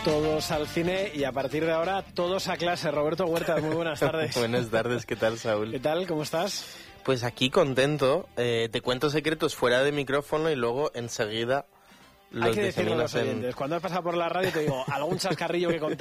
Todos al cine y a partir de ahora todos a clase. Roberto Huertas, muy buenas tardes. Buenas tardes, ¿qué tal, Saúl? ¿Qué tal? ¿Cómo estás? Pues aquí contento, te cuento secretos fuera de micrófono y luego enseguida los Hay que decirlo a los diseminas oyentes. Cuando has pasado por la radio te digo, algún chascarrillo que contar.